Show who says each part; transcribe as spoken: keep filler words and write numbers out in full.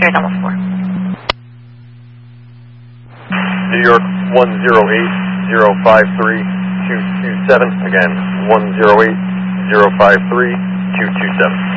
Speaker 1: Flight Alpha four.
Speaker 2: New York one zero eight zero five three two two seven. Again, one zero eight zero five three two two seven.